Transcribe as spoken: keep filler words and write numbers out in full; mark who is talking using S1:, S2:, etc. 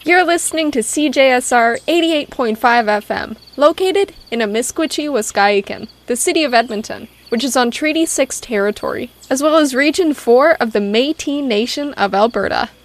S1: You're listening to C J S R eighty-eight point five F M, located in Amiskwitchie, Waskahikan, the city of Edmonton, which is on Treaty six territory, as well as Region four of the Métis Nation of Alberta.